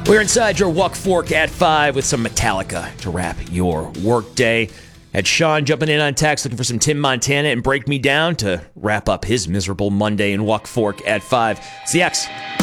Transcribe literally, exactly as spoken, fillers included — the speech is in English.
We're inside your Walk Fork at five with some Metallica to wrap your workday. Had Sean jumping in on text looking for some Tim Montana and Break Me Down to wrap up his miserable Monday in Walk Fork at five. C X.